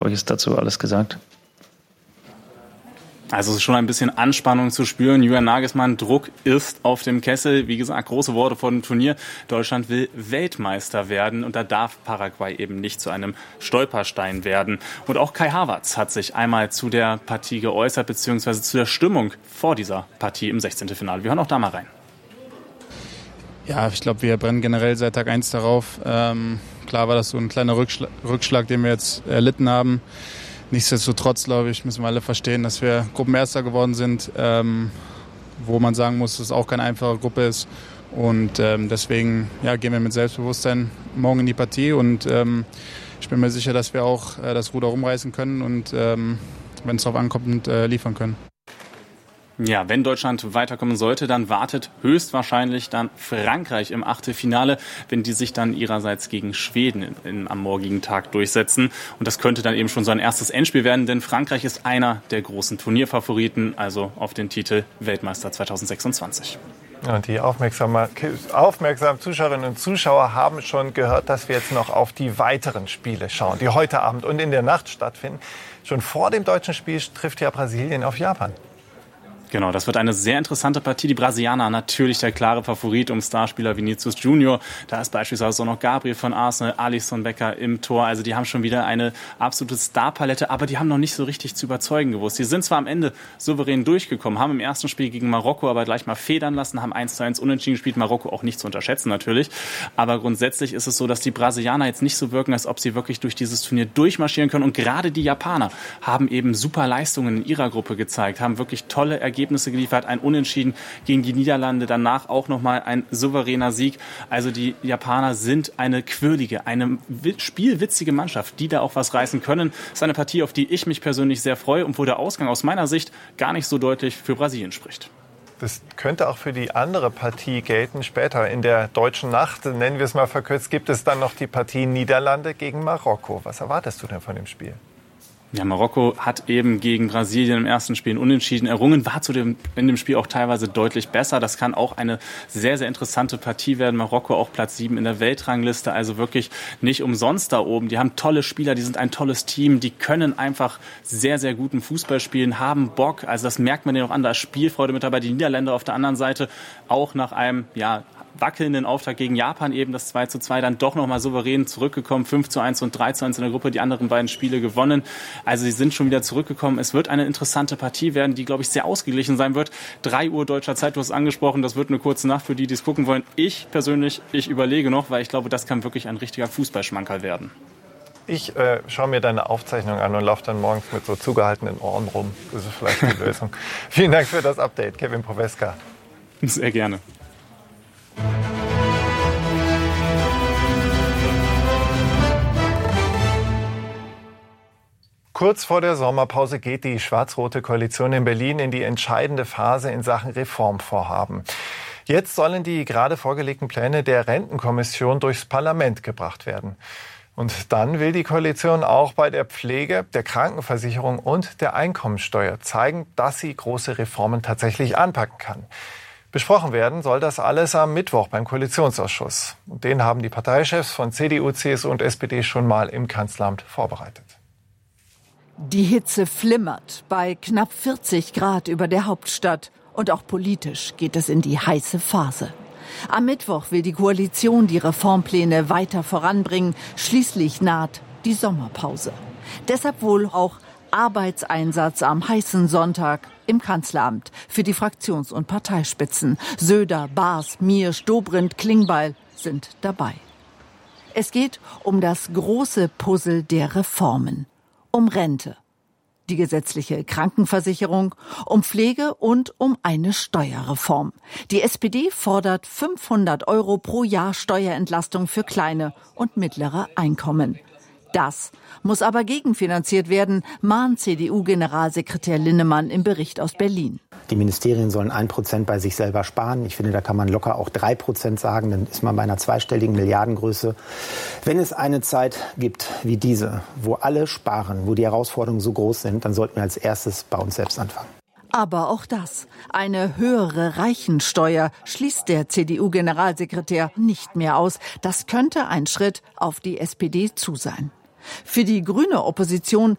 Euch ist dazu alles gesagt. Also es ist schon ein bisschen Anspannung zu spüren. Julian Nagelsmann, Druck ist auf dem Kessel. Wie gesagt, große Worte vor dem Turnier. Deutschland will Weltmeister werden und da darf Paraguay eben nicht zu einem Stolperstein werden. Und auch Kai Havertz hat sich einmal zu der Partie geäußert, beziehungsweise zu der Stimmung vor dieser Partie im 16. Finale. Wir hören auch da mal rein. Ja, ich glaube, wir brennen generell seit Tag 1 darauf. Klar war das so ein kleiner Rückschlag, den wir jetzt erlitten haben. Nichtsdestotrotz, glaube ich, müssen wir alle verstehen, dass wir Gruppenerster geworden sind, wo man sagen muss, dass es auch keine einfache Gruppe ist. Und deswegen gehen wir mit Selbstbewusstsein morgen in die Partie. Und ich bin mir sicher, dass wir auch das Ruder rumreißen können und, wenn es darauf ankommt, liefern können. Ja, wenn Deutschland weiterkommen sollte, dann wartet höchstwahrscheinlich dann Frankreich im Achtelfinale, wenn die sich dann ihrerseits gegen Schweden am morgigen Tag durchsetzen. Und das könnte dann eben schon so ein erstes Endspiel werden, denn Frankreich ist einer der großen Turnierfavoriten, also auf den Titel Weltmeister 2026. Und die aufmerksamen Zuschauerinnen und Zuschauer haben schon gehört, dass wir jetzt noch auf die weiteren Spiele schauen, die heute Abend und in der Nacht stattfinden. Schon vor dem deutschen Spiel trifft ja Brasilien auf Japan. Genau, das wird eine sehr interessante Partie. Die Brasilianer natürlich der klare Favorit um Starspieler Vinicius Junior. Da ist beispielsweise auch noch Gabriel von Arsenal, Alisson Becker im Tor. Also die haben schon wieder eine absolute Starpalette, aber die haben noch nicht so richtig zu überzeugen gewusst. Die sind zwar am Ende souverän durchgekommen, haben im ersten Spiel gegen Marokko aber gleich mal federn lassen, haben 1:1 unentschieden gespielt. Marokko auch nicht zu unterschätzen natürlich. Aber grundsätzlich ist es so, dass die Brasilianer jetzt nicht so wirken, als ob sie wirklich durch dieses Turnier durchmarschieren können. Und gerade die Japaner haben eben super Leistungen in ihrer Gruppe gezeigt, haben wirklich tolle Ergebnisse geliefert, ein Unentschieden gegen die Niederlande, danach auch nochmal ein souveräner Sieg. Also die Japaner sind eine quirlige, eine spielwitzige Mannschaft, die da auch was reißen können. Das ist eine Partie, auf die ich mich persönlich sehr freue und wo der Ausgang aus meiner Sicht gar nicht so deutlich für Brasilien spricht. Das könnte auch für die andere Partie gelten. Später in der deutschen Nacht, nennen wir es mal verkürzt, gibt es dann noch die Partie Niederlande gegen Marokko. Was erwartest du denn von dem Spiel? Ja, Marokko hat eben gegen Brasilien im ersten Spiel Unentschieden errungen, war in dem Spiel auch teilweise deutlich besser. Das kann auch eine sehr, sehr interessante Partie werden. Marokko auch Platz 7 in der Weltrangliste, also wirklich nicht umsonst da oben. Die haben tolle Spieler, die sind ein tolles Team, die können einfach sehr, sehr guten Fußball spielen, haben Bock. Also das merkt man denen auch an, da ist Spielfreude mit dabei. Die Niederländer auf der anderen Seite auch nach einem, wackelnden Auftakt gegen Japan eben das 2:2 dann doch nochmal souverän zurückgekommen. 5:1 und 3:1 in der Gruppe, die anderen beiden Spiele gewonnen. Also sie sind schon wieder zurückgekommen. Es wird eine interessante Partie werden, die, glaube ich, sehr ausgeglichen sein wird. 3 Uhr deutscher Zeit, du hast es angesprochen, das wird eine kurze Nacht für die, die es gucken wollen. Ich persönlich, überlege noch, weil ich glaube, das kann wirklich ein richtiger Fußballschmankerl werden. Ich schaue mir deine Aufzeichnung an und laufe dann morgens mit so zugehaltenen Ohren rum. Das ist vielleicht die Lösung. Vielen Dank für das Update, Kevin Proweska. Sehr gerne. Kurz vor der Sommerpause geht die schwarz-rote Koalition in Berlin in die entscheidende Phase in Sachen Reformvorhaben. Jetzt sollen die gerade vorgelegten Pläne der Rentenkommission durchs Parlament gebracht werden. Und dann will die Koalition auch bei der Pflege, der Krankenversicherung und der Einkommensteuer zeigen, dass sie große Reformen tatsächlich anpacken kann. Besprochen werden soll das alles am Mittwoch beim Koalitionsausschuss. Und den haben die Parteichefs von CDU, CSU und SPD schon mal im Kanzleramt vorbereitet. Die Hitze flimmert bei knapp 40 Grad über der Hauptstadt. Und auch politisch geht es in die heiße Phase. Am Mittwoch will die Koalition die Reformpläne weiter voranbringen. Schließlich naht die Sommerpause. Deshalb wohl auch Arbeitseinsatz am heißen Sonntag im Kanzleramt für die Fraktions- und Parteispitzen. Söder, Baas, Miersch, Dobrindt, Klingbeil sind dabei. Es geht um das große Puzzle der Reformen. Um Rente, die gesetzliche Krankenversicherung, um Pflege und um eine Steuerreform. Die SPD fordert 500 € pro Jahr Steuerentlastung für kleine und mittlere Einkommen. Das muss aber gegenfinanziert werden, mahnt CDU-Generalsekretär Linnemann im Bericht aus Berlin. Die Ministerien sollen 1% bei sich selber sparen. Ich finde, da kann man locker auch 3% sagen. Dann ist man bei einer zweistelligen Milliardengröße. Wenn es eine Zeit gibt wie diese, wo alle sparen, wo die Herausforderungen so groß sind, dann sollten wir als erstes bei uns selbst anfangen. Aber auch das, eine höhere Reichensteuer, schließt der CDU-Generalsekretär nicht mehr aus. Das könnte ein Schritt auf die SPD zu sein. Für die grüne Opposition